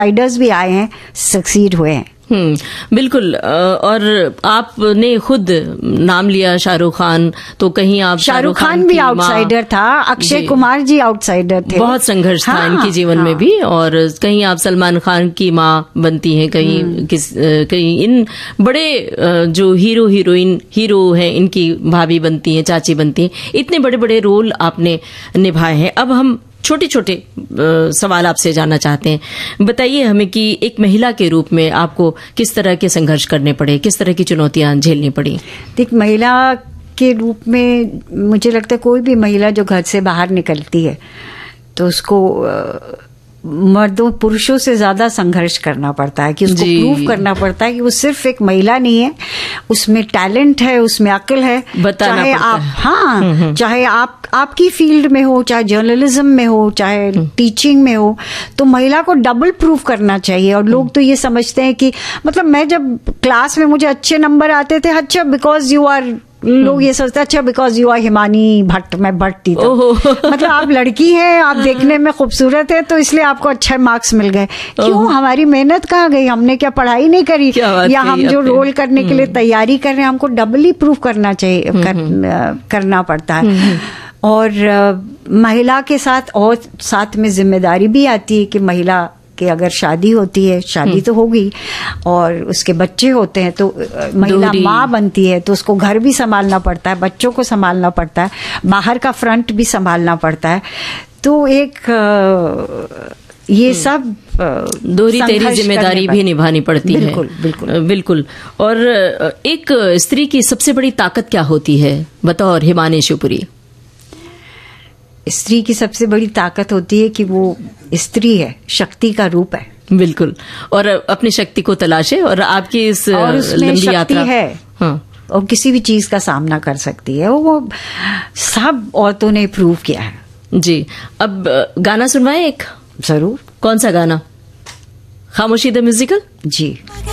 Riders भी आए हैं, सक्सीड हुए हैं। बिल्कुल। और आपने खुद नाम लिया शाहरुख खान, तो कहीं आप शाहरुख खान भी आउटसाइडर था, अक्षय कुमार जी आउटसाइडर थे, बहुत संघर्ष था इनके जीवन में भी। और कहीं आप सलमान खान की माँ बनती हैं, कहीं इन बड़े जो हीरो हैं इनकी भाभी बनती हैं, चाची बनती हैं। इतने बड़े बड़े रोल आपने निभाए हैं। अब हम छोटे छोटे सवाल आपसे जानना चाहते हैं। बताइए हमें कि एक महिला के रूप में आपको किस तरह के संघर्ष करने पड़े, किस तरह की चुनौतियां झेलनी पड़ी? देख, महिला के रूप में मुझे लगता है कोई भी महिला जो घर से बाहर निकलती है तो उसको मर्दों पुरुषों से ज्यादा संघर्ष करना पड़ता है, कि उसको प्रूव करना पड़ता है कि वो सिर्फ एक महिला नहीं है, उसमें टैलेंट है, उसमें अक्ल है। चाहे आप चाहे आपकी फील्ड में हो, चाहे जर्नलिज्म में हो, चाहे टीचिंग में हो, तो महिला को डबल प्रूव करना चाहिए। और लोग तो ये समझते हैं कि मतलब मैं जब क्लास में मुझे अच्छे नंबर आते थे, अच्छा बिकॉज यू आर, लोग ये सोचते हैं अच्छा because you are Himani Bhatt, मैं भट्ट थी तो मतलब आप लड़की हैं, आप देखने में खूबसूरत है तो इसलिए आपको अच्छे मार्क्स मिल गए। क्यों? हमारी मेहनत कहाँ गई? हमने क्या पढ़ाई नहीं करी? या हम जो रोल करने के लिए तैयारी कर रहे हैं, हमको डबली प्रूफ करना चाहिए, करना पड़ता है। और महिला के साथ और साथ में जिम्मेदारी भी आती है कि महिला कि अगर शादी होती है, शादी तो होगी, और उसके बच्चे होते हैं, तो महिला माँ बनती है तो उसको घर भी संभालना पड़ता है, बच्चों को संभालना पड़ता है, बाहर का फ्रंट भी संभालना पड़ता है। तो एक ये सब दोहरी तेरी जिम्मेदारी भी निभानी पड़ती है। बिल्कुल। और एक स्त्री की सबसे बड़ी ताकत क्या होती है बतौर हिमानी शिवपुरी? स्त्री की सबसे बड़ी ताकत होती है कि वो स्त्री है, शक्ति का रूप है। बिल्कुल। और अपनी शक्ति को तलाशे, और आपकी इस लंबी यात्रा है और किसी भी चीज का सामना कर सकती है, वो सब औरतों ने प्रूव किया है। जी। अब गाना सुनवाएं एक? जरूर। कौन सा गाना? खामोशी द म्यूजिकल? जी।